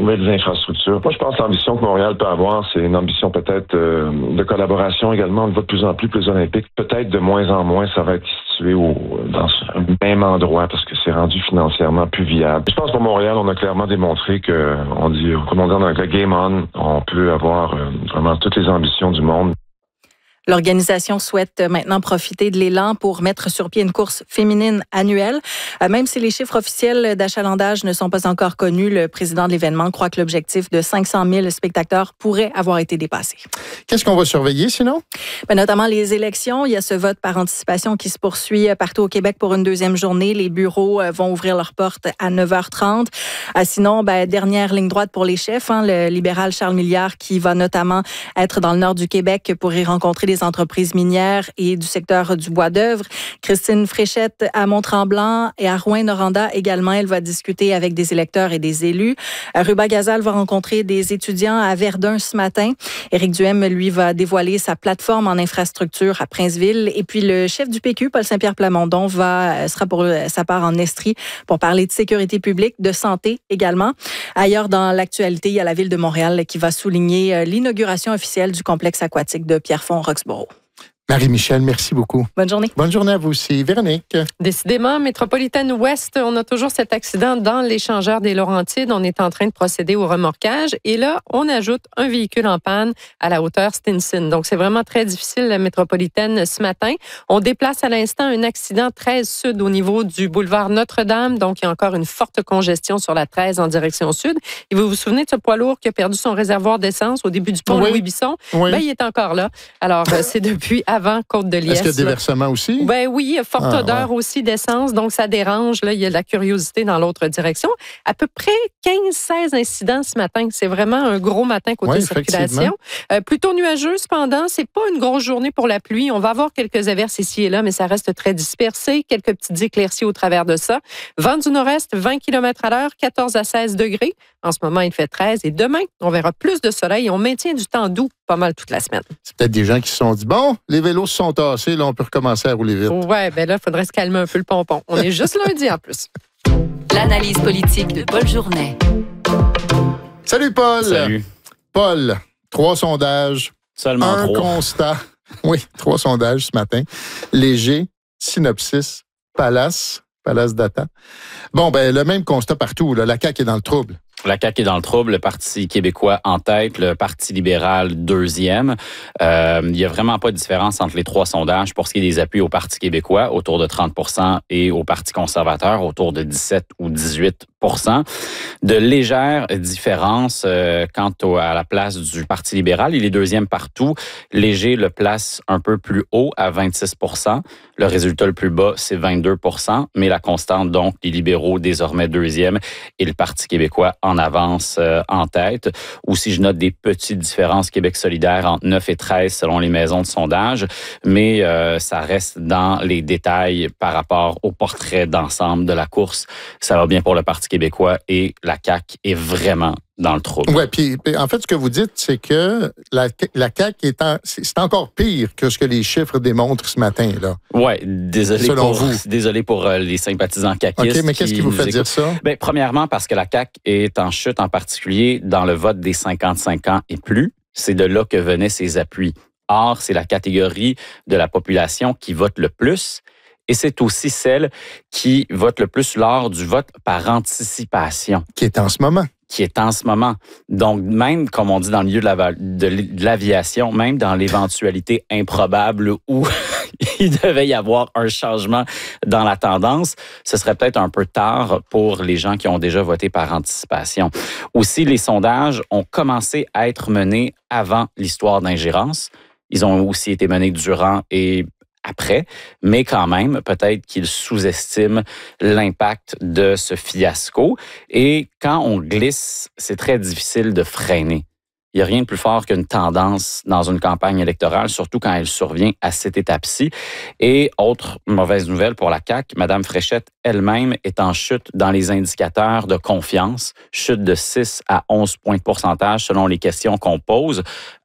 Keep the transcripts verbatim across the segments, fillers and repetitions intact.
nouvelles infrastructures. Moi, je pense que l'ambition que Montréal peut avoir, c'est une ambition peut-être euh, de collaboration également. On le voit de plus en plus, plus olympiques. Peut-être de moins en moins, ça va être situé au, dans un même endroit parce que c'est rendu financièrement plus viable. Je pense que pour Montréal, on a clairement démontré que, on dit, comme on dit en anglais, game on, on peut avoir euh, vraiment toutes les ambitions du monde. L'organisation souhaite maintenant profiter de l'élan pour mettre sur pied une course féminine annuelle. Même si les chiffres officiels d'achalandage ne sont pas encore connus, le président de l'événement croit que l'objectif de cinq cent mille spectateurs pourrait avoir été dépassé. Qu'est-ce qu'on va surveiller sinon? Ben, notamment les élections. Il y a ce vote par anticipation qui se poursuit partout au Québec pour une deuxième journée. Les bureaux vont ouvrir leurs portes à neuf heures trente. Sinon, ben, dernière ligne droite pour les chefs. Hein, le libéral Charles Milliard qui va notamment être dans le nord du Québec pour y rencontrer des entreprises minières et du secteur du bois d'œuvre. Christine Fréchette à Mont-Tremblant et à Rouyn-Noranda également. Elle va discuter avec des électeurs et des élus. Ruba Gazal va rencontrer des étudiants à Verdun ce matin. Éric Duhem, lui, va dévoiler sa plateforme en infrastructure à Princeville. Et puis le chef du P Q, Paul Saint-Pierre Plamondon, va, sera pour sa part en Estrie pour parler de sécurité publique, de santé également. Ailleurs dans l'actualité, il y a la Ville de Montréal qui va souligner l'inauguration officielle du complexe aquatique de Pierrefonds-Roxborough. Marie-Michel, merci beaucoup. Bonne journée. Bonne journée à vous aussi. Véronique. Décidément, Métropolitaine Ouest, on a toujours cet accident dans l'échangeur des Laurentides. On est en train de procéder au remorquage. Et là, on ajoute un véhicule en panne à la hauteur Stinson. Donc, c'est vraiment très difficile, la Métropolitaine, ce matin. On déplace à l'instant un accident treize Sud au niveau du boulevard Notre-Dame. Donc, il y a encore une forte congestion sur la treize en direction sud. Et vous vous souvenez de ce poids lourd qui a perdu son réservoir d'essence au début du pont oui. Louis-Bisson? Oui. Ben, il est encore là. Alors, c'est depuis avant Côte-de-Liesse. Est-ce qu'il y a des versements aussi? Ben oui, il y a forte ah, odeur ouais. aussi d'essence, donc ça dérange. Là, il y a de la curiosité dans l'autre direction. À peu près quinze seize incidents ce matin. C'est vraiment un gros matin côté oui, circulation. Euh, plutôt nuageux, cependant. C'est pas une grosse journée pour la pluie. On va avoir quelques averses ici et là, mais ça reste très dispersé. Quelques petites éclaircies au travers de ça. Vent du nord-est, vingt kilomètres à l'heure, quatorze à seize degrés. En ce moment, il fait treize. Et demain, on verra plus de soleil et on maintient du temps doux pas mal toute la semaine. C'est peut-être des gens qui se sont dit, bon, les vélos se sont tassés, là, on peut recommencer à rouler vite. Ouais, ben là, il faudrait se calmer un peu le pompon. On est juste lundi en plus. L'analyse politique de Paul Journet. Salut, Paul. Salut. Paul, trois sondages. Seulement un trois. constat. Oui, trois sondages ce matin. Léger, Synopsis, Palace, Palace Data. Bon, ben le même constat partout. Là. La C A Q est dans le trouble. La C A Q est dans le trouble, le Parti québécois en tête, le Parti libéral deuxième. Euh, il n'y a vraiment pas de différence entre les trois sondages pour ce qui est des appuis au Parti québécois, autour de trente pour cent, et au Parti conservateur, autour de dix-sept ou dix-huit pour cent. De légères différences euh, quant au, à la place du Parti libéral. Il est deuxième partout. Léger le place un peu plus haut à vingt-six pour cent. Le résultat le plus bas, c'est vingt-deux pour cent. Mais la constante, donc, les libéraux désormais deuxième et le Parti québécois en avance euh, en tête. Ou si je note des petites différences, Québec solidaire entre neuf et treize selon les maisons de sondage, mais euh, ça reste dans les détails par rapport au portrait d'ensemble de la course. Ça va bien pour le Parti québécois et la C A Q est vraiment dans le trouble. Oui, puis en fait, ce que vous dites, c'est que la, la C A Q est, en, c'est encore pire que ce que les chiffres démontrent ce matin, là. Oui, désolé Selon pour, vous. désolé pour euh, les sympathisants caquistes. OK, mais qu'est-ce qui vous fait dire ça? Bien, premièrement, parce que la C A Q est en chute, en particulier dans le vote des cinquante-cinq ans et plus. C'est de là que venaient ces appuis. Or, c'est la catégorie de la population qui vote le plus. Et c'est aussi celle qui vote le plus lors du vote par anticipation. Qui est en ce moment. Qui est en ce moment. Donc, même, comme on dit dans le milieu de, la, de, de l'aviation, même dans l'éventualité improbable où il devait y avoir un changement dans la tendance, ce serait peut-être un peu tard pour les gens qui ont déjà voté par anticipation. Aussi, les sondages ont commencé à être menés avant l'histoire d'ingérence. Ils ont aussi été menés durant et après, mais quand même, peut-être qu'ils sous-estiment l'impact de ce fiasco. Et quand on glisse, c'est très difficile de freiner. Il n'y a rien de plus fort qu'une tendance dans une campagne électorale, surtout quand elle survient à cette étape-ci. Et autre mauvaise nouvelle pour la C A Q, Mme Fréchette elle-même est en chute dans les indicateurs de confiance, chute de six à onze points de pourcentage selon les questions qu'on pose.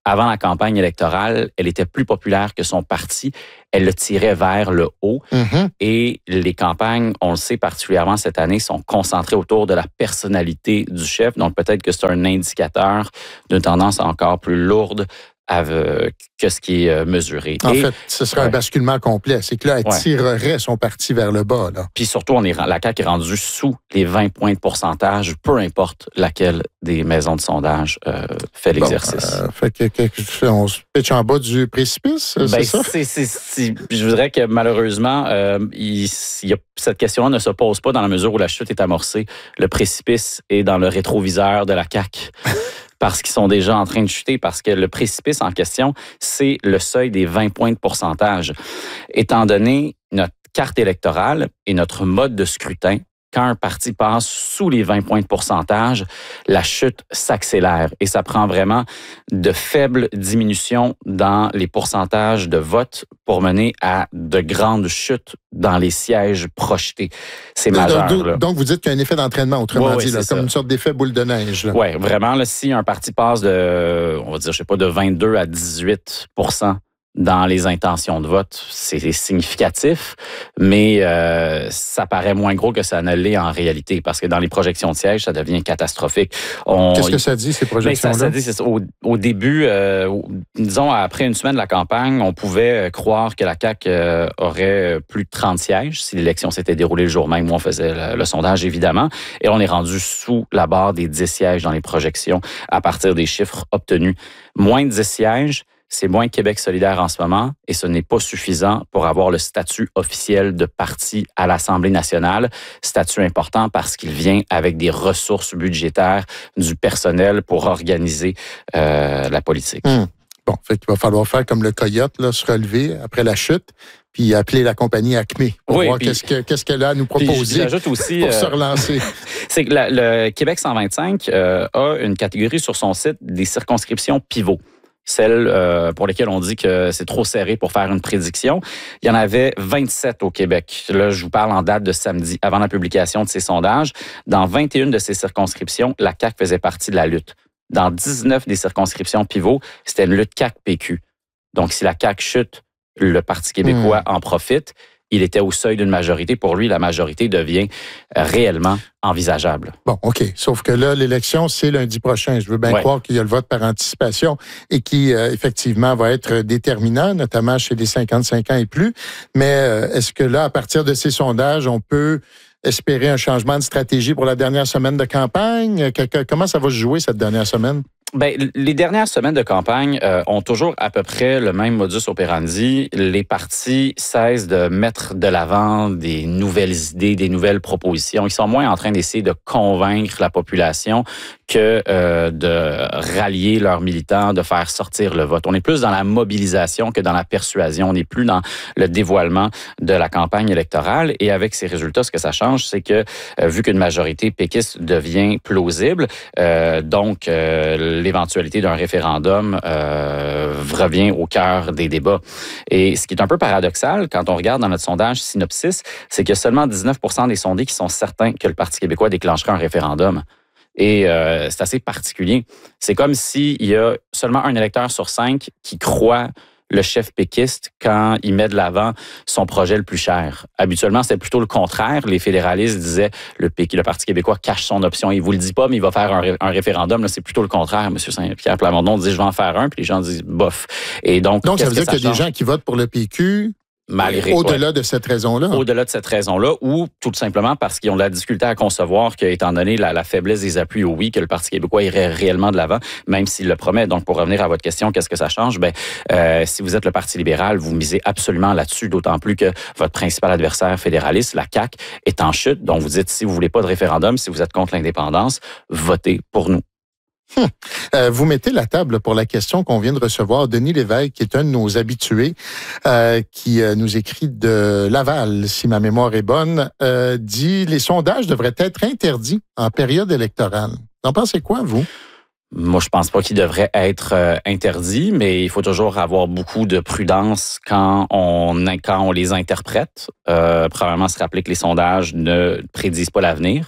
avant la campagne électorale, elle était plus populaire que son parti. Elle le tirait vers le haut. Mm-hmm. Et les campagnes, on le sait particulièrement cette année, sont concentrées autour de la personnalité du chef. Donc, peut-être que c'est un indicateur d'une tendance encore plus lourde Avec, que ce qui est mesuré. En Et, fait, ce serait ouais. un basculement complet. C'est que là, elle ouais. tirerait son parti vers le bas. Là. Puis surtout, on est, la C A Q est rendue sous les vingt points de pourcentage, peu importe laquelle des maisons de sondage euh, fait l'exercice. Bon, euh, fait que, que, on se pitche en bas du précipice, ben, c'est ça? C'est, c'est, c'est, je voudrais que malheureusement, euh, il, il y a, cette question-là ne se pose pas dans la mesure où la chute est amorcée. Le précipice est dans le rétroviseur de la C A Q. Parce qu'ils sont déjà en train de chuter, parce que le précipice en question, c'est le seuil des vingt points de pourcentage. Étant donné notre carte électorale et notre mode de scrutin, quand un parti passe sous les vingt points de pourcentage, la chute s'accélère et ça prend vraiment de faibles diminutions dans les pourcentages de vote pour mener à de grandes chutes dans les sièges projetés. C'est donc, majeur. Donc, là. donc, vous dites qu'il y a un effet d'entraînement, autrement oui, dit, oui, là, comme ça. une sorte d'effet boule de neige. Oui, vraiment, là, si un parti passe de, on va dire, je sais pas, de vingt-deux à dix-huit pour cent dans les intentions de vote, c'est significatif, mais euh, ça paraît moins gros que ça ne l'est en réalité, parce que dans les projections de sièges, ça devient catastrophique. On, Qu'est-ce que ça dit, ces projections-là? Ça, ça dit, c'est ça, au, au début, euh, disons, après une semaine de la campagne, on pouvait croire que la C A Q euh, aurait plus de trente sièges si l'élection s'était déroulée le jour même où on faisait le, le sondage, évidemment, et on est rendu sous la barre des dix sièges dans les projections à partir des chiffres obtenus. Moins de dix sièges, c'est moins Québec solidaire en ce moment et ce n'est pas suffisant pour avoir le statut officiel de parti à l'Assemblée nationale. Statut important parce qu'il vient avec des ressources budgétaires du personnel pour organiser euh, la politique. Hum. Bon, fait qu'il va falloir faire comme le coyote, là, se relever après la chute, puis appeler la compagnie Acme pour oui, voir puis, qu'est-ce, que, qu'est-ce qu'elle a à nous proposer aussi, pour euh, se relancer. C'est que la, le Québec cent vingt-cinq euh, a une catégorie sur son site des circonscriptions pivots. Celles euh, pour lesquelles on dit que c'est trop serré pour faire une prédiction. Il y en avait vingt-sept au Québec. Là, je vous parle en date de samedi, avant la publication de ces sondages. Dans vingt et une de ces circonscriptions, la C A Q faisait partie de la lutte. Dans dix-neuf des circonscriptions pivots, c'était une lutte C A Q-P Q. Donc, si la C A Q chute, le Parti québécois mmh. en profite. Il était au seuil d'une majorité. Pour lui, la majorité devient réellement envisageable. Bon, OK. Sauf que là, l'élection, c'est lundi prochain. Je veux bien ouais. croire qu'il y a le vote par anticipation et qui, euh, effectivement, va être déterminant, notamment chez les cinquante-cinq ans et plus. Mais euh, est-ce que là, à partir de ces sondages, on peut espérer un changement de stratégie pour la dernière semaine de campagne? Comment ça va se jouer cette dernière semaine? Bien, les dernières semaines de campagne euh, ont toujours à peu près le même modus operandi. Les partis cessent de mettre de l'avant des nouvelles idées, des nouvelles propositions. Ils sont moins en train d'essayer de convaincre la population que euh, de rallier leurs militants, de faire sortir le vote. On est plus dans la mobilisation que dans la persuasion. On n'est plus dans le dévoilement de la campagne électorale. Et avec ces résultats, ce que ça change, c'est que euh, vu qu'une majorité péquiste devient plausible, euh, donc euh, l'éventualité d'un référendum euh, revient au cœur des débats. Et ce qui est un peu paradoxal, quand on regarde dans notre sondage Synopsis, c'est qu'il y a seulement dix-neuf pour cent des sondés qui sont certains que le Parti québécois déclencherait un référendum. Et euh, c'est assez particulier. C'est comme s'il y a seulement un électeur sur cinq qui croit le chef péquiste quand il met de l'avant son projet le plus cher. Habituellement, c'est plutôt le contraire. Les fédéralistes disaient le, P Q, le Parti québécois cache son option. Il vous le dit pas, mais il va faire un, ré, un référendum. Là, c'est plutôt le contraire. M. Saint-Pierre Plamondon dit je vais en faire un, puis les gens disent bof. Et donc, donc ça veut dire que ça qu'il y a des gens qui votent pour le P Q malgré au-delà ouais. de cette raison-là. Au-delà de cette raison-là, ou tout simplement parce qu'ils ont de la difficulté à concevoir qu'étant donné la, la faiblesse des appuis au oui, que le Parti québécois irait réellement de l'avant, même s'il le promet. Donc, pour revenir à votre question, qu'est-ce que ça change? Ben, euh, si vous êtes le Parti libéral, vous misez absolument là-dessus, d'autant plus que votre principal adversaire fédéraliste, la C A Q, est en chute. Donc, vous dites, si vous voulez pas de référendum, si vous êtes contre l'indépendance, votez pour nous. Hum. Euh, vous mettez la table pour la question qu'on vient de recevoir. Denis Lévesque, qui est un de nos habitués, euh, qui euh, nous écrit de Laval, si ma mémoire est bonne, euh, dit « Les sondages devraient être interdits en période électorale ». Vous en pensez quoi, vous? Moi, je pense pas qu'ils devraient être euh, interdits, mais il faut toujours avoir beaucoup de prudence quand on, quand on les interprète. Euh, premièrement, se rappeler que les sondages ne prédisent pas l'avenir,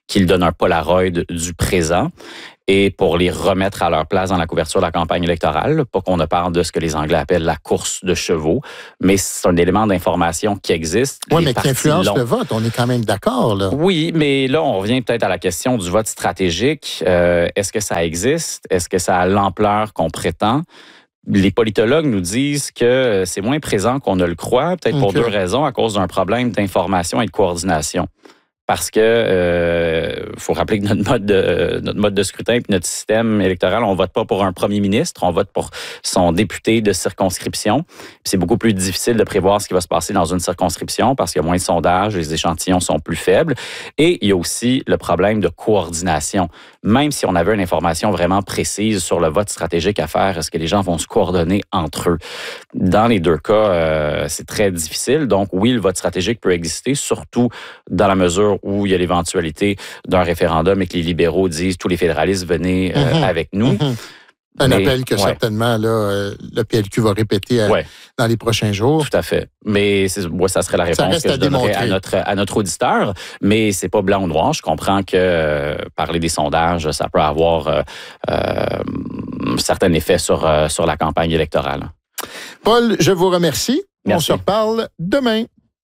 qu'ils donnent un Polaroid du présent et pour les remettre à leur place dans la couverture de la campagne électorale. Pas qu'on ne parle de ce que les Anglais appellent la course de chevaux, mais c'est un élément d'information qui existe. Oui, mais qui influence le vote. On est quand même d'accord, là. Oui, mais là, on revient peut-être à la question du vote stratégique. Euh, est-ce que ça existe? Est-ce que ça a l'ampleur qu'on prétend? Les politologues nous disent que c'est moins présent qu'on ne le croit, peut-être pour okay. deux raisons, à cause d'un problème d'information et de coordination. Parce que euh, faut rappeler que notre mode de notre mode de scrutin et notre système électoral, on vote pas pour un premier ministre, on vote pour son député de circonscription. Puis c'est beaucoup plus difficile de prévoir ce qui va se passer dans une circonscription parce qu'il y a moins de sondages, les échantillons sont plus faibles. Et il y a aussi le problème de coordination. Même si on avait une information vraiment précise sur le vote stratégique à faire, est-ce que les gens vont se coordonner entre eux? Dans les deux cas, euh, c'est très difficile. Donc oui, le vote stratégique peut exister, surtout dans la mesure où il y a l'éventualité d'un référendum et que les libéraux disent tous les fédéralistes venez euh, mm-hmm. avec nous. Mm-hmm. Un Mais, appel que ouais. certainement là, euh, le P L Q va répéter à, ouais. dans les prochains jours. Tout à fait. Mais c'est, ouais, ça serait la réponse que je donnerais à notre, à notre auditeur. Mais c'est pas blanc ou noir. Je comprends que euh, parler des sondages, ça peut avoir euh, euh, un certain effet sur, euh, sur la campagne électorale. Paul, je vous remercie. Merci. On se reparle demain.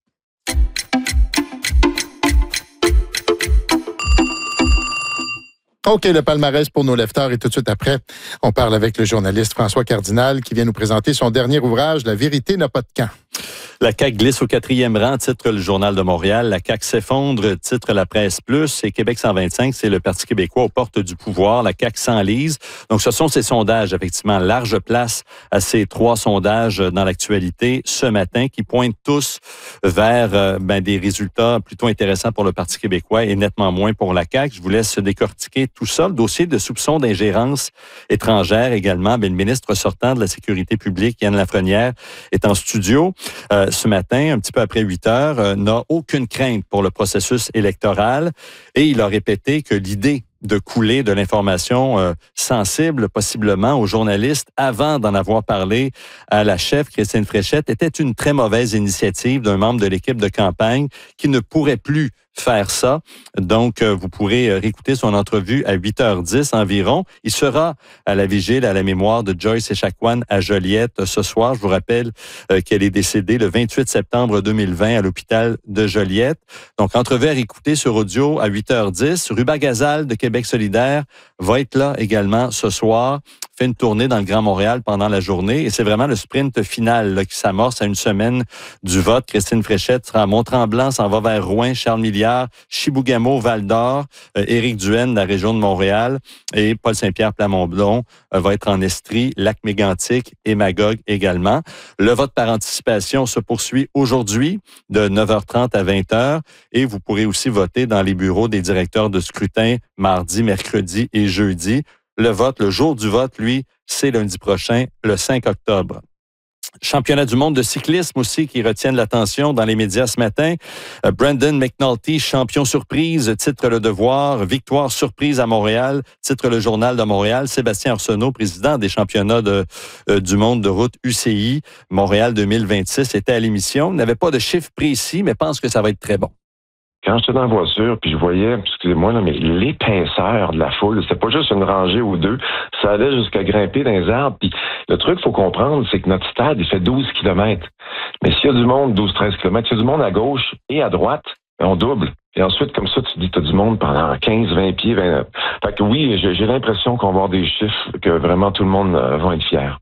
OK, le palmarès pour nos lecteurs et tout de suite après, on parle avec le journaliste François Cardinal qui vient nous présenter son dernier ouvrage, La vérité n'a pas de camp. La C A Q glisse au quatrième rang, titre le Journal de Montréal. La C A Q s'effondre, titre la Presse Plus. Et Québec cent vingt-cinq, c'est le Parti québécois aux portes du pouvoir. La C A Q s'enlise. Donc, ce sont ces sondages, effectivement, large place à ces trois sondages dans l'actualité ce matin qui pointent tous vers euh, ben, des résultats plutôt intéressants pour le Parti québécois et nettement moins pour la C A Q. Je vous laisse décortiquer tout ça. Le dossier de soupçon d'ingérence étrangère également. Ben, le ministre sortant de la Sécurité publique, Yann Lafrenière, est en studio. Euh, ce matin, un petit peu après huit heures, euh, n'a aucune crainte pour le processus électoral et il a répété que l'idée de couler de l'information euh, sensible, possiblement, aux journalistes, avant d'en avoir parlé à la chef, Christine Fréchette, était une très mauvaise initiative d'un membre de l'équipe de campagne qui ne pourrait plus faire ça. Donc, euh, vous pourrez réécouter son entrevue à huit heures dix environ. Il sera à la vigile à la mémoire de Joyce Echaquan à Joliette ce soir. Je vous rappelle euh, qu'elle est décédée le vingt-huit septembre deux mille vingt à l'hôpital de Joliette. Donc, entrevue à réécouter sur audio à huit heures dix. Ruba Gazal de Québec solidaire va être là également ce soir. Fait une tournée dans le Grand Montréal pendant la journée et c'est vraiment le sprint final là, qui s'amorce à une semaine du vote. Christine Fréchette sera à Mont-Tremblant, s'en va vers Rouyn, Charles Milliard, Chibougamau, Val-d'Or, euh, Éric Duhaime de la région de Montréal et Paul Saint-Pierre Plamondon euh, va être en Estrie, Lac-Mégantic et Magog également. Le vote par anticipation se poursuit aujourd'hui de neuf heures trente à vingt heures et vous pourrez aussi voter dans les bureaux des directeurs de scrutin mardi, mercredi et jeudi. Le vote, le jour du vote, lui, c'est lundi prochain, le cinq octobre. Championnat du monde de cyclisme aussi qui retiennent l'attention dans les médias ce matin. Euh, Brandon McNulty, champion surprise, titre Le Devoir. Victoire surprise à Montréal, titre Le Journal de Montréal. Sébastien Arsenault, président des championnats de, euh, du monde de route U C I, Montréal deux mille vingt-six, était à l'émission. Il n'avait pas de chiffre précis, mais pense que ça va être très bon. Quand j'étais dans la voiture, puis je voyais, excusez-moi, là, mais l'épaisseur de la foule, c'était pas juste une rangée ou deux, ça allait jusqu'à grimper dans les arbres. Puis le truc qu'il faut comprendre, c'est que notre stade, il fait douze kilomètres. Mais s'il y a du monde, douze treize kilomètres, s'il y a du monde à gauche et à droite, on double. Et ensuite, comme ça, tu dis que tu as du monde pendant quinze, vingt pieds. vingt... Fait que oui, j'ai, j'ai l'impression qu'on va avoir des chiffres que vraiment tout le monde euh, va être fier.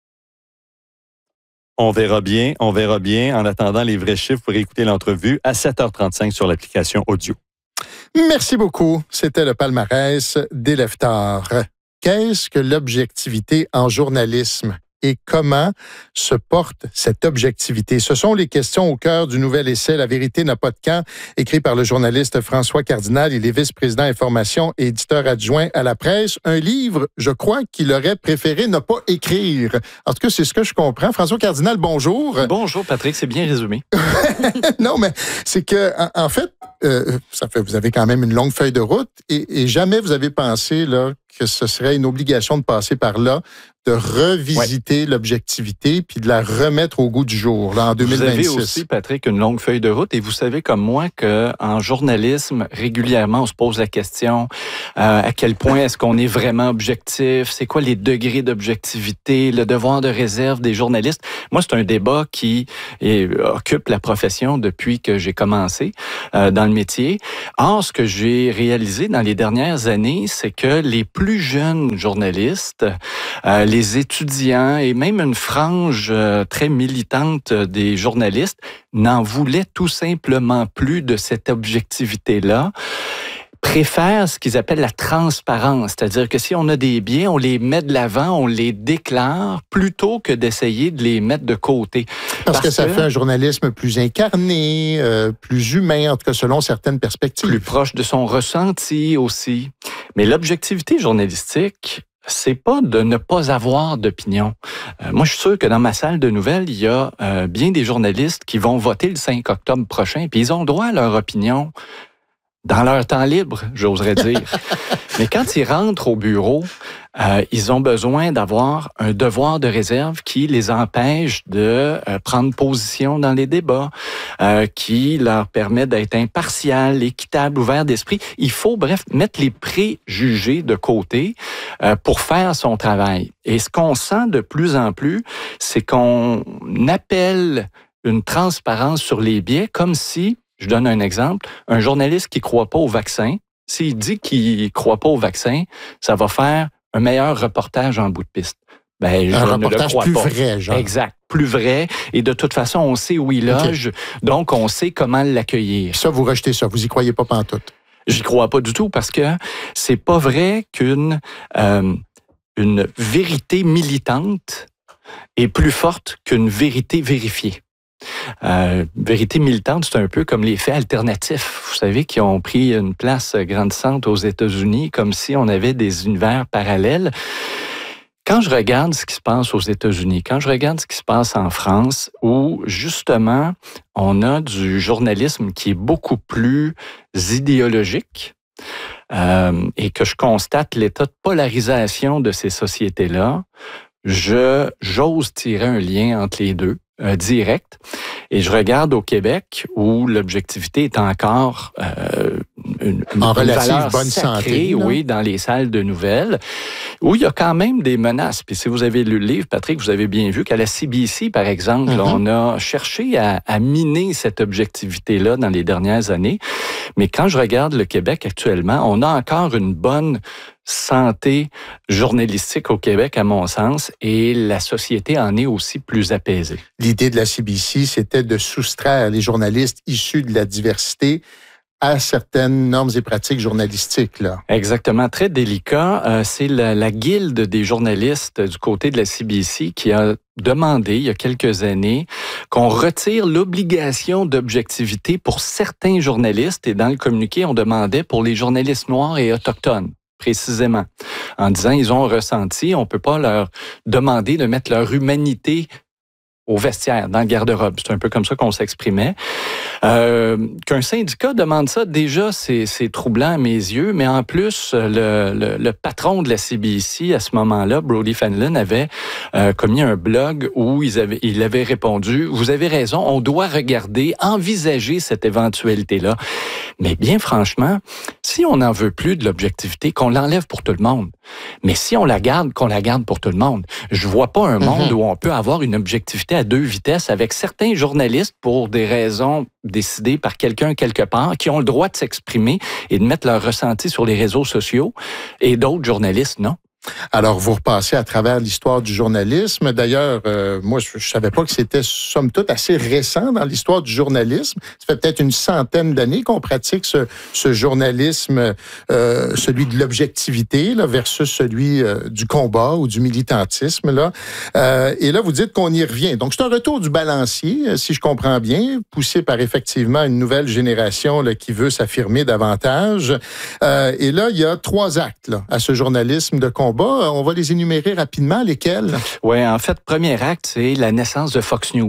On verra bien, on verra bien. En attendant les vrais chiffres, vous pourrez écouter l'entrevue à sept heures trente-cinq sur l'application audio. Merci beaucoup. C'était le palmarès des leftards. Qu'est-ce que l'objectivité en journalisme? Et comment se porte cette objectivité? Ce sont les questions au cœur du nouvel essai « La vérité n'a pas de camp », écrit par le journaliste François Cardinal. Il est vice-président information et éditeur adjoint à la presse. Un livre, je crois, qu'il aurait préféré ne pas écrire. En tout cas, c'est ce que je comprends. François Cardinal, bonjour. Bonjour, Patrick, c'est bien résumé. Non, mais c'est que, en, en fait, euh, ça fait, vous avez quand même une longue feuille de route et, et jamais vous avez pensé là que ce serait une obligation de passer par là, de revisiter ouais. l'objectivité puis de la remettre au goût du jour là, en deux mille vingt-six. Vous avez aussi, Patrick, une longue feuille de route et vous savez comme moi qu'en journalisme, régulièrement, on se pose la question euh, à quel point est-ce qu'on est vraiment objectif? C'est quoi les degrés d'objectivité? Le devoir de réserve des journalistes? Moi, c'est un débat qui est, occupe la profession depuis que j'ai commencé euh, dans le métier. Or, ce que j'ai réalisé dans les dernières années, c'est que les plus jeunes journalistes, euh, les étudiants et même une frange euh, très militante des journalistes n'en voulaient tout simplement plus de cette objectivité-là, préfèrent ce qu'ils appellent la transparence, c'est-à-dire que si on a des biens, on les met de l'avant, on les déclare, plutôt que d'essayer de les mettre de côté. Parce, Parce que ça que, fait un journalisme plus incarné, euh, plus humain, en tout cas selon certaines perspectives. Plus proche de son ressenti aussi. Mais l'objectivité journalistique, c'est pas de ne pas avoir d'opinion. Euh, moi, je suis sûr que dans ma salle de nouvelles, il y a euh, bien des journalistes qui vont voter le cinq octobre prochain, puis ils ont droit à leur opinion dans leur temps libre, j'oserais dire. Mais quand ils rentrent au bureau, euh, ils ont besoin d'avoir un devoir de réserve qui les empêche de euh, prendre position dans les débats, euh, qui leur permet d'être impartial, équitable, ouvert d'esprit. Il faut, bref, mettre les préjugés de côté euh, pour faire son travail. Et ce qu'on sent de plus en plus, c'est qu'on appelle une transparence sur les biais comme si, je donne un exemple, un journaliste qui ne croit pas au vaccin, s'il dit qu'il ne croit pas au vaccin, ça va faire un meilleur reportage en bout de piste. Ben, je un ne reportage le crois plus pas. vrai, genre. Exact, plus vrai. Et de toute façon, on sait où il loge, okay. Donc on sait comment l'accueillir. Ça, vous rejetez ça, vous y croyez pas pantoute? J'y crois pas du tout parce que c'est pas vrai qu'une euh, une vérité militante est plus forte qu'une vérité vérifiée. Euh, vérité militante, c'est un peu comme les faits alternatifs, vous savez, qui ont pris une place grandissante aux États-Unis, comme si on avait des univers parallèles. Quand je regarde ce qui se passe aux États-Unis, quand je regarde ce qui se passe en France, où justement, on a du journalisme qui est beaucoup plus idéologique, euh, et que je constate l'état de polarisation de ces sociétés-là, je, j'ose tirer un lien entre les deux. Euh, direct. Et je regarde au Québec où l'objectivité est encore euh, une, une, en une relative valeur bonne sacrée, santé, oui, dans les salles de nouvelles, où il y a quand même des menaces. Puis si vous avez lu le livre, Patrick, vous avez bien vu qu'à la C B C, par exemple, mm-hmm. on a cherché à, à miner cette objectivité-là dans les dernières années. Mais quand je regarde le Québec actuellement, on a encore une bonne santé journalistique au Québec, à mon sens, et la société en est aussi plus apaisée. L'idée de la C B C, c'était de soustraire les journalistes issus de la diversité à certaines normes et pratiques journalistiques, là. Exactement, très délicat. Euh, c'est la, la guilde des journalistes du côté de la C B C qui a demandé, il y a quelques années, qu'on retire l'obligation d'objectivité pour certains journalistes. Et dans le communiqué, on demandait pour les journalistes noirs et autochtones, précisément, en disant ils ont ressenti, on ne peut pas leur demander de mettre leur humanité au vestiaire, dans le garde-robe. C'est un peu comme ça qu'on s'exprimait. Euh, qu'un syndicat demande ça, déjà, c'est, c'est troublant à mes yeux, mais en plus, le, le, le patron de la C B C, à ce moment-là, Brody Fenlon, avait euh, commis un blog où ils avaient, il avait répondu « Vous avez raison, on doit regarder, envisager cette éventualité-là. » Mais bien franchement, si on n'en veut plus de l'objectivité, qu'on l'enlève pour tout le monde. Mais si on la garde, qu'on la garde pour tout le monde. Je vois pas un monde mm-hmm. où on peut avoir une objectivité à deux vitesses avec certains journalistes pour des raisons décidées par quelqu'un quelque part qui ont le droit de s'exprimer et de mettre leur ressenti sur les réseaux sociaux et d'autres journalistes, non. Alors, vous repassez à travers l'histoire du journalisme. D'ailleurs, euh, moi, je ne savais pas que c'était, somme toute, assez récent dans l'histoire du journalisme. Ça fait peut-être une centaine d'années qu'on pratique ce, ce journalisme, euh, celui de l'objectivité là, versus celui euh, du combat ou du militantisme. Là. Euh, et là, vous dites qu'on y revient. Donc, c'est un retour du balancier, si je comprends bien, poussé par effectivement une nouvelle génération là, qui veut s'affirmer davantage. Euh, et là, il y a trois actes là, à ce journalisme de combat. On va les énumérer rapidement. Lesquels? Oui, en fait, premier acte, c'est la naissance de Fox News.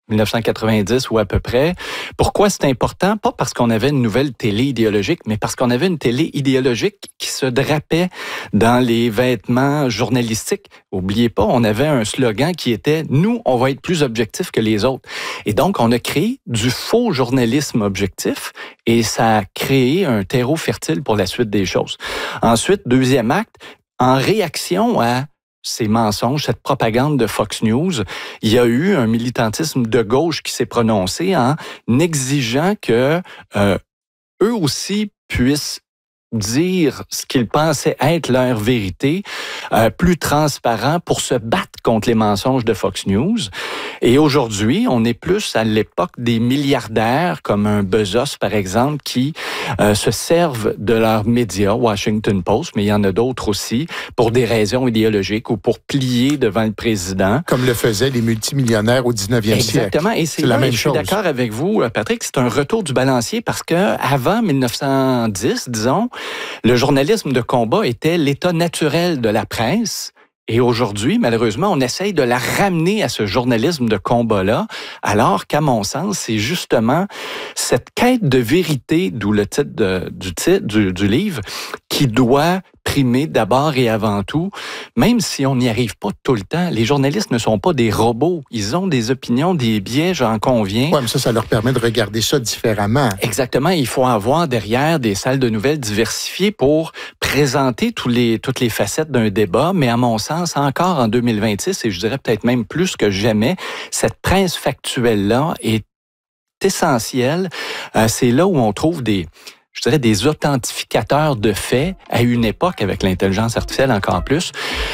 dix-neuf cent quatre-vingt-dix ou à peu près. Pourquoi c'est important? Pas parce qu'on avait une nouvelle télé idéologique, mais parce qu'on avait une télé idéologique qui se drapait dans les vêtements journalistiques. Oubliez pas, on avait un slogan qui était « Nous, on va être plus objectifs que les autres ». Et donc, on a créé du faux journalisme objectif et ça a créé un terreau fertile pour la suite des choses. Ensuite, deuxième acte, en réaction à ces mensonges, cette propagande de Fox News, il y a eu un militantisme de gauche qui s'est prononcé en exigeant que euh, eux aussi puissent dire ce qu'ils pensaient être leur vérité, euh, plus transparent pour se battre contre les mensonges de Fox News. Et aujourd'hui, on est plus à l'époque des milliardaires comme un Bezos, par exemple, qui euh, se servent de leurs médias, Washington Post, mais il y en a d'autres aussi, pour des raisons idéologiques ou pour plier devant le président. Comme le faisaient les multimillionnaires au dix-neuvième siècle. Exactement. Et c'est, c'est là, la même je chose. suis d'accord avec vous, Patrick, c'est un retour du balancier parce que avant dix-neuf cent dix, disons, le journalisme de combat était l'état naturel de la presse. Et aujourd'hui, malheureusement, on essaye de la ramener à ce journalisme de combat-là, alors qu'à mon sens, c'est justement cette quête de vérité, d'où le titre de, du, titre, du, du livre, qui doit primer d'abord et avant tout, même si on n'y arrive pas tout le temps. Les journalistes ne sont pas des robots. Ils ont des opinions, des biais, j'en conviens. Oui, mais ça, ça leur permet de regarder ça différemment. Exactement. Il faut avoir derrière des salles de nouvelles diversifiées pour présenter tous les, toutes les facettes d'un débat. Mais à mon sens, encore en deux mille vingt-six, et je dirais peut-être même plus que jamais, cette presse factuelle-là est essentielle. Euh, c'est là où on trouve des... je dirais, des authentificateurs de faits à une époque, avec l'intelligence artificielle encore plus,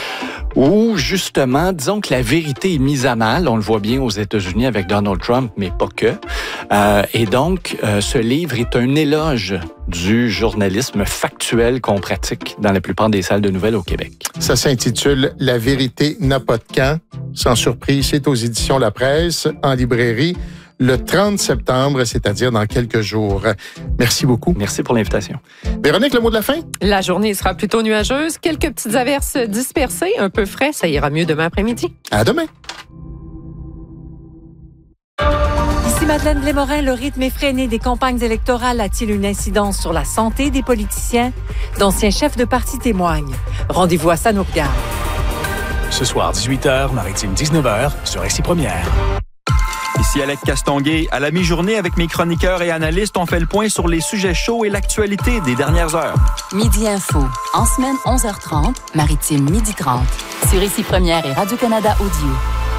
où, justement, disons que la vérité est mise à mal. On le voit bien aux États-Unis avec Donald Trump, mais pas que. Euh, et donc, euh, ce livre est un éloge du journalisme factuel qu'on pratique dans la plupart des salles de nouvelles au Québec. Ça s'intitule « La vérité n'a pas de camp ». Sans surprise, c'est aux éditions La Presse, en librairie, le trente septembre, c'est-à-dire dans quelques jours. Merci beaucoup. Merci pour l'invitation. Véronique, le mot de la fin? La journée sera plutôt nuageuse. Quelques petites averses dispersées, un peu frais. Ça ira mieux demain après-midi. À demain. Ici Madeleine Blais-Morin, le rythme effréné des campagnes électorales a-t-il une incidence sur la santé des politiciens? D'anciens chefs de parti témoignent. Rendez-vous à Ça nous regarde. Ce soir, dix-huit heures, Maritime dix-neuf heures, sur Récit Première. Ici Alex Castonguay. À la mi-journée, avec mes chroniqueurs et analystes, on fait le point sur les sujets chauds et l'actualité des dernières heures. Midi Info. En semaine, onze heures trente, Maritime, midi trente. Sur Récit Première et Radio-Canada Audio.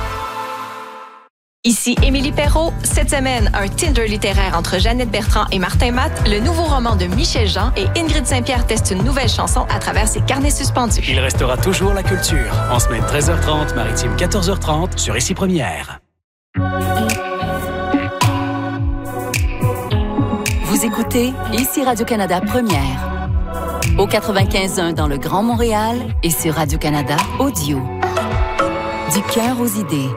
Ici Émilie Perrault. Cette semaine, un Tinder littéraire entre Jeannette Bertrand et Martin Matt, le nouveau roman de Michel Jean et Ingrid Saint-Pierre testent une nouvelle chanson à travers ses carnets suspendus. Il restera toujours la culture. En semaine treize heures trente, Maritime quatorze heures trente, sur Récit Première. Vous écoutez ici Radio-Canada Première. Au quatre-vingt-quinze point un dans le Grand Montréal et sur Radio-Canada Audio. Du cœur aux idées.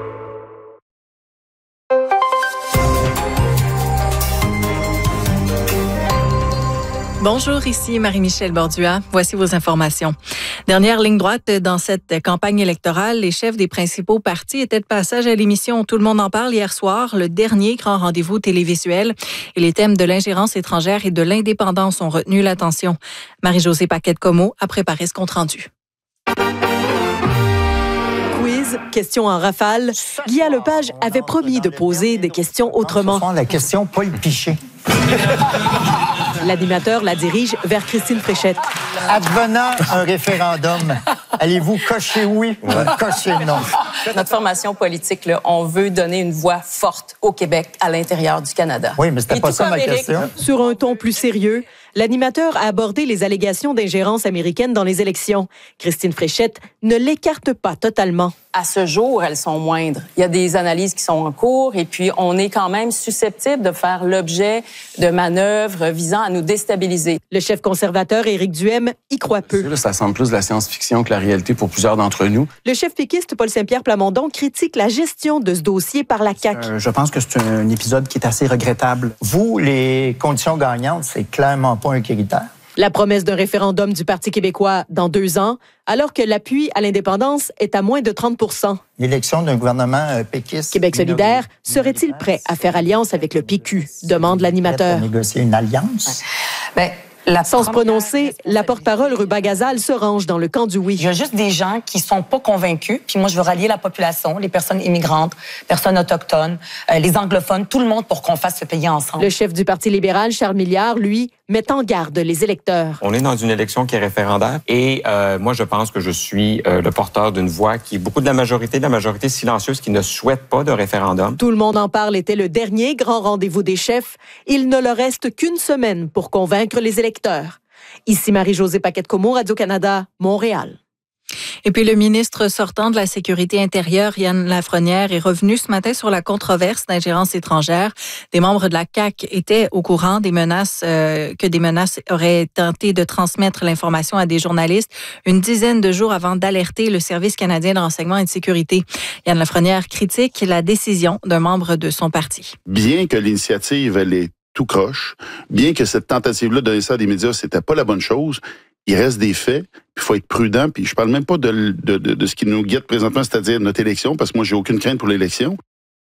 Bonjour, ici Marie-Michel Bordua. Voici vos informations. Dernière ligne droite dans cette campagne électorale, les chefs des principaux partis étaient de passage à l'émission Tout le monde en parle hier soir, le dernier grand rendez-vous télévisuel. Et les thèmes de l'ingérence étrangère et de l'indépendance ont retenu l'attention. Marie-Josée Paquette-Comeau a préparé ce compte-rendu. Quiz, questions en rafale. Guy Lepage avait promis de poser des questions autrement. La question Paul Piché. L'animateur la dirige vers Christine Fréchette. Advenant un référendum, allez-vous cocher oui ou cocher non? Notre formation politique, là, on veut donner une voix forte au Québec, à l'intérieur du Canada. Oui, mais c'était pas ça ma question. Sur un ton plus sérieux, l'animateur a abordé les allégations d'ingérence américaine dans les élections. Christine Fréchette ne l'écarte pas totalement. À ce jour, elles sont moindres. Il y a des analyses qui sont en cours et puis on est quand même susceptible de faire l'objet de manœuvres visant à nous déstabiliser. Le chef conservateur Éric Duhem y croit peu. Là, ça semble plus de la science-fiction que la réalité pour plusieurs d'entre nous. Le chef péquiste Paul Saint-Pierre Plamondon critique la gestion de ce dossier par la C A Q. Euh, je pense que c'est un épisode qui est assez regrettable. Vous, les conditions gagnantes, c'est clairement pas un critère. La promesse d'un référendum du Parti québécois dans deux ans, alors que l'appui à l'indépendance est à moins de trente pour cent. L'élection d'un gouvernement euh, péquiste. Québec solidaire serait-il prêt à faire alliance avec le P Q, demande l'animateur. Négocier une alliance? Bien, La Sans se prononcer, la porte-parole Ruba Gazal se range dans le camp du oui. Il y a juste des gens qui sont pas convaincus. Puis moi, je veux rallier la population, les personnes immigrantes, personnes autochtones, euh, les anglophones, tout le monde pour qu'on fasse ce pays ensemble. Le chef du Parti libéral, Charles Milliard, lui, met en garde les électeurs. On est dans une élection qui est référendaire et euh, moi, je pense que je suis euh, le porteur d'une voix qui est beaucoup de la majorité, de la majorité silencieuse qui ne souhaite pas de référendum. Tout le monde en parle était le dernier grand rendez-vous des chefs. Il ne leur reste qu'une semaine pour convaincre les électeurs. Ici Marie-Josée Paquette-Comeau, Radio-Canada, Montréal. Et puis le ministre sortant de la Sécurité intérieure, Yann Lafrenière, est revenu ce matin sur la controverse d'ingérence étrangère. Des membres de la C A Q étaient au courant des menaces, euh, que des menaces auraient tenté de transmettre l'information à des journalistes une dizaine de jours avant d'alerter le Service canadien de renseignement et de sécurité. Yann Lafrenière critique la décision d'un membre de son parti. Bien que l'initiative, elle est tout croche, bien que cette tentative-là de donner ça à des médias, c'était pas la bonne chose, il reste des faits, il faut être prudent, puis je parle même pas de, de, de, de ce qui nous guette présentement, c'est-à-dire notre élection, parce que moi, j'ai aucune crainte pour l'élection.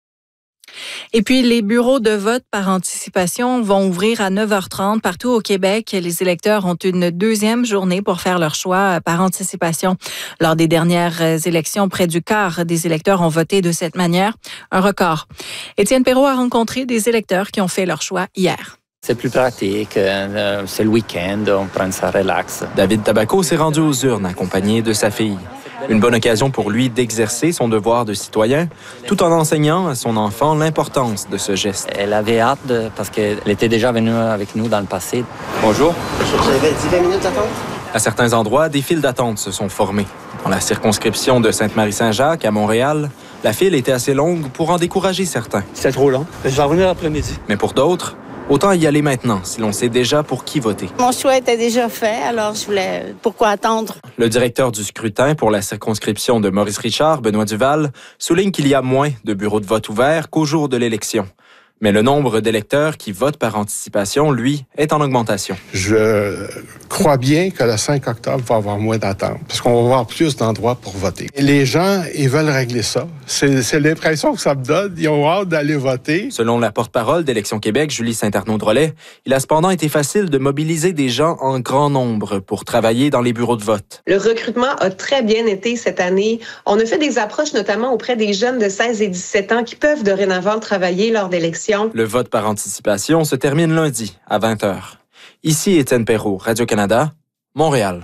Et puis, les bureaux de vote par anticipation vont ouvrir à neuf heures trente partout au Québec. Les électeurs ont une deuxième journée pour faire leur choix par anticipation. Lors des dernières élections, près du quart des électeurs ont voté de cette manière. Un record. Étienne Perrault a rencontré des électeurs qui ont fait leur choix hier. C'est plus pratique, euh, c'est le week-end, on prend ça relax. David Tabaco s'est rendu aux urnes accompagné de sa fille. Une bonne occasion pour lui d'exercer son devoir de citoyen, tout en enseignant à son enfant l'importance de ce geste. Elle avait hâte de, parce qu'elle était déjà venue avec nous dans le passé. Bonjour. Vous avez dix à vingt minutes d'attente? À certains endroits, des files d'attente se sont formées. Dans la circonscription de Sainte-Marie-Saint-Jacques, à Montréal, la file était assez longue pour en décourager certains. C'était trop long. Je vais revenir l'après-midi. Mais pour d'autres, autant y aller maintenant, si l'on sait déjà pour qui voter. Mon choix était déjà fait, alors je voulais... Pourquoi attendre? Le directeur du scrutin pour la circonscription de Maurice-Richard, Benoît Duval, souligne qu'il y a moins de bureaux de vote ouverts qu'au jour de l'élection. Mais le nombre d'électeurs qui votent par anticipation, lui, est en augmentation. Je crois bien que le cinq octobre va y avoir moins d'attente, parce qu'on va avoir plus d'endroits pour voter. Les gens, ils veulent régler ça. C'est, c'est l'impression que ça me donne. Ils ont hâte d'aller voter. Selon la porte-parole d'Élections Québec, Julie Saint-Arnaud-Drolet, il a cependant été facile de mobiliser des gens en grand nombre pour travailler dans les bureaux de vote. Le recrutement a très bien été cette année. On a fait des approches notamment auprès des jeunes de seize et dix-sept ans qui peuvent dorénavant travailler lors d'élections. Le vote par anticipation se termine lundi à vingt heures. Ici Étienne Perrault, Radio-Canada, Montréal.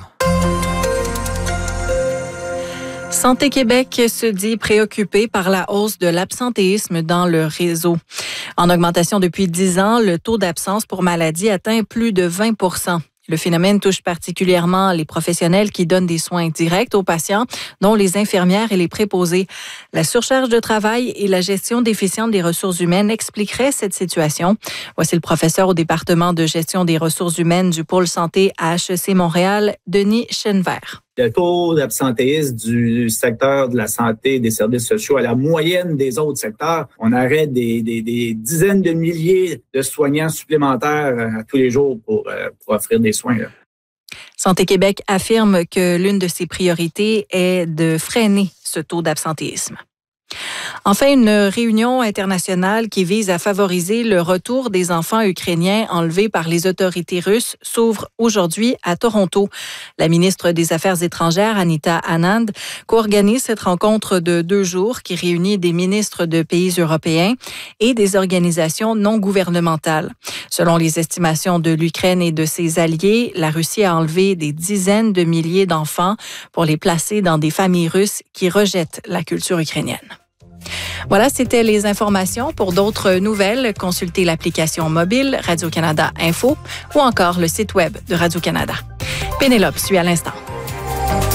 Santé Québec se dit préoccupé par la hausse de l'absentéisme dans le réseau. En augmentation depuis dix ans, le taux d'absence pour maladie atteint plus de vingt pour cent. Le phénomène touche particulièrement les professionnels qui donnent des soins directs aux patients, dont les infirmières et les préposés. La surcharge de travail et la gestion déficiente des ressources humaines expliqueraient cette situation. Voici le professeur au département de gestion des ressources humaines du pôle santé à H E C Montréal, Denis Chenevert. Le taux d'absentéisme du secteur de la santé et des services sociaux à la moyenne des autres secteurs, on arrête des, des, des dizaines de milliers de soignants supplémentaires à tous les jours pour, pour offrir des soins. Là. Santé Québec affirme que l'une de ses priorités est de freiner ce taux d'absentéisme. Enfin, une réunion internationale qui vise à favoriser le retour des enfants ukrainiens enlevés par les autorités russes s'ouvre aujourd'hui à Toronto. La ministre des Affaires étrangères, Anita Anand, co-organise cette rencontre de deux jours qui réunit des ministres de pays européens et des organisations non gouvernementales. Selon les estimations de l'Ukraine et de ses alliés, la Russie a enlevé des dizaines de milliers d'enfants pour les placer dans des familles russes qui rejettent la culture ukrainienne. Voilà, c'était les informations. Pour d'autres nouvelles, consultez l'application mobile Radio-Canada Info ou encore le site web de Radio-Canada. Pénélope suit à l'instant.